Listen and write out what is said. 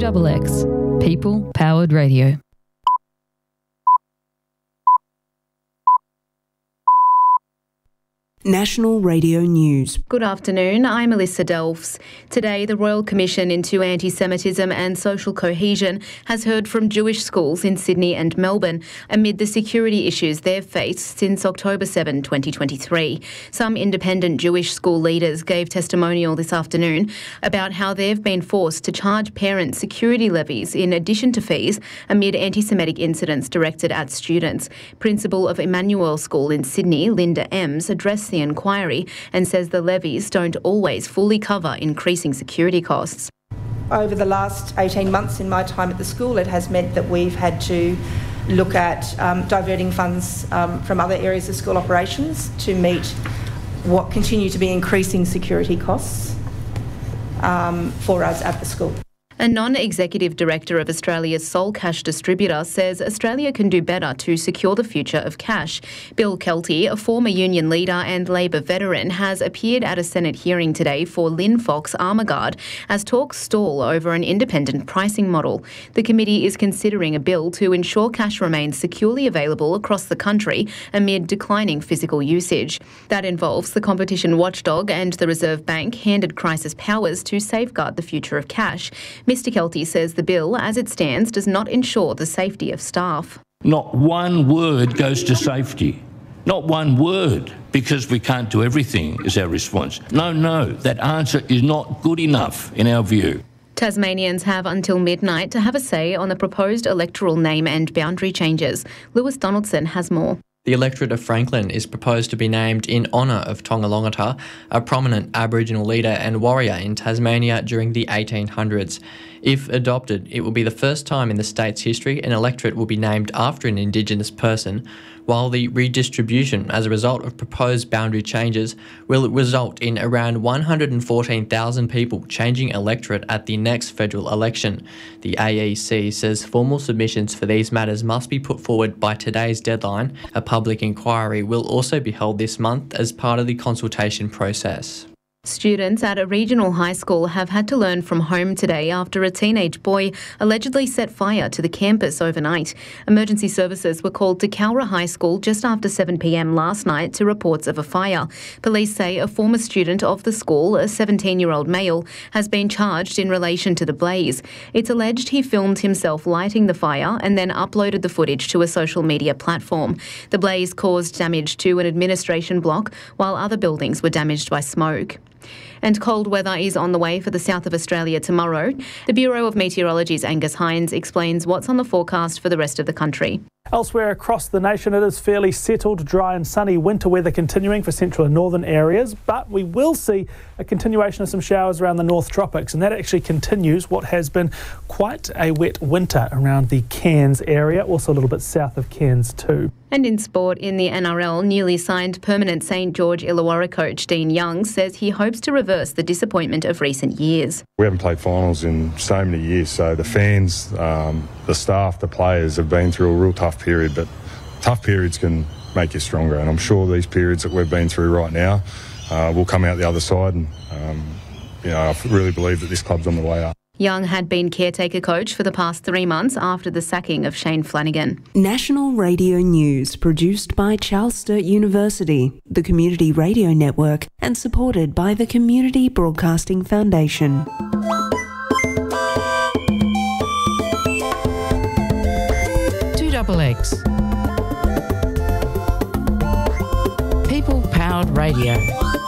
2XX, People Powered Radio. National Radio News. Good afternoon, I'm Alyssa Delfs. Today, the Royal Commission into Anti-Semitism and Social Cohesion has heard from Jewish schools in Sydney and Melbourne amid the security issues they've faced since October 7, 2023. Some independent Jewish school leaders gave testimonial this afternoon about how they've been forced to charge parents security levies in addition to fees amid anti-Semitic incidents directed at students. Principal of Emmanuel School in Sydney, Linda Ems, addressed the inquiry and says the levies don't always fully cover increasing security costs. Over the last 18 months in my time at the school, it has meant that we've had to look at diverting funds from other areas of school operations to meet what continue to be increasing security costs for us at the school. A non-executive director of Australia's sole cash distributor says Australia can do better to secure the future of cash. Bill Kelty, a former union leader and Labor veteran, has appeared at a Senate hearing today for Linfox Armaguard as talks stall over an independent pricing model. The committee is considering a bill to ensure cash remains securely available across the country amid declining physical usage. That involves the competition watchdog and the Reserve Bank handed crisis powers to safeguard the future of cash. Mr Kelty says the bill, as it stands, does not ensure the safety of staff. Not one word goes to safety. Not one word, because we can't do everything, is our response. No, that answer is not good enough in our view. Tasmanians have until midnight to have a say on the proposed electoral name and boundary changes. Lewis Donaldson has more. The electorate of Franklin is proposed to be named in honour of Tonga-Longata, a prominent Aboriginal leader and warrior in Tasmania during the 1800s. If adopted, it will be the first time in the state's history an electorate will be named after an Indigenous person, while the redistribution as a result of proposed boundary changes will result in around 114,000 people changing electorate at the next federal election. The AEC says formal submissions for these matters must be put forward by today's deadline. A public inquiry will also be held this month as part of the consultation process. Students at a regional high school have had to learn from home today after a teenage boy allegedly set fire to the campus overnight. Emergency services were called to Cowra High School just after 7 p.m. last night to reports of a fire. Police say a former student of the school, a 17-year-old male, has been charged in relation to the blaze. It's alleged he filmed himself lighting the fire and then uploaded the footage to a social media platform. The blaze caused damage to an administration block, while other buildings were damaged by smoke. And cold weather is on the way for the south of Australia tomorrow. The Bureau of Meteorology's Angus Hines explains what's on the forecast for the rest of the country. Elsewhere across the nation, it is fairly settled, dry and sunny winter weather continuing for central and northern areas, but we will see a continuation of some showers around the North Tropics, and that actually continues what has been quite a wet winter around the Cairns area, also a little bit south of Cairns too. And in sport, in the NRL, newly signed permanent St George Illawarra coach Dean Young says he hopes to reverse the disappointment of recent years. We haven't played finals in so many years, so the fans, the staff, the players have been through a real tough period, but tough periods can make you stronger, and I'm sure these periods that we've been through right now will come out the other side, and I really believe that this club's on the way up. Young had been caretaker coach for the past 3 months after the sacking of Shane Flanagan. National Radio News, produced by Charles Sturt University, the Community Radio Network, and supported by the Community Broadcasting Foundation. X. People Powered Radio.